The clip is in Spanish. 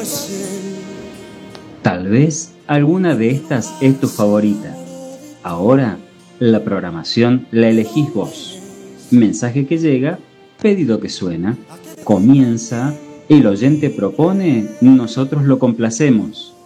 Tal vez alguna de estas es tu favorita. Ahora, la programación la elegís vos. Mensaje que llega, pedido que suena. Comienza, el oyente propone, nosotros lo complacemos.